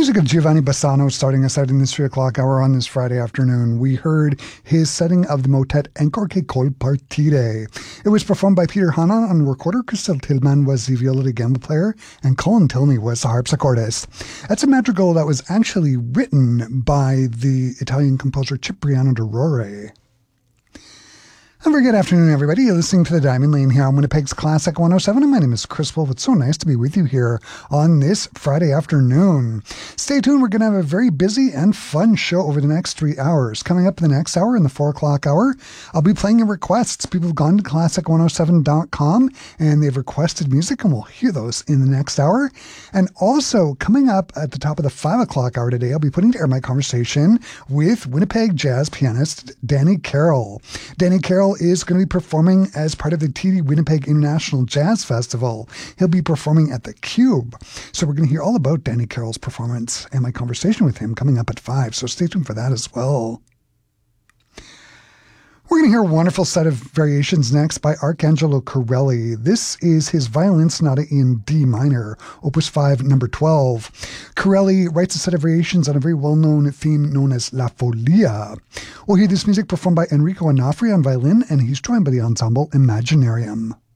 Music of Giovanni Bassano starting us out in this 3 o'clock hour on this Friday afternoon. We heard his setting of the motet Ancor che col partire. It was performed by Peter Hanna on recorder, Crystal Tillman was the viola da gamba player, and Colin Tilney was the harpsichordist. That's a madrigal that was actually written by the Italian composer Cipriano de Rore. A very good afternoon, everybody. You're listening to The Diamond Lane here on Winnipeg's Classic 107, and my name is Chris Wolf. It's so nice to be with you here on this Friday afternoon. Stay tuned. We're going to have a very busy and fun show over the next 3 hours. Coming up in the next hour, in the 4 o'clock hour, I'll be playing your requests. People have gone to classic107.com, and they've requested music, and we'll hear those in the next hour. And also, coming up at the top of the 5 o'clock hour today, I'll be putting to air my conversation with Winnipeg jazz pianist Danny Carroll. Danny Carroll is going to be performing as part of the TD Winnipeg International Jazz Festival. He'll be performing at the Cube. So we're going to hear all about Danny Carroll's performance and my conversation with him coming up at 5. So stay tuned for that as well. We're going to hear a wonderful set of variations next by Arcangelo Corelli. This is his violin sonata in D minor, Opus 5, number 12. Corelli writes a set of variations on a very well-known theme known as La Folia. We'll hear this music performed by Enrico Onofri on violin, and he's joined by the ensemble Imaginarium.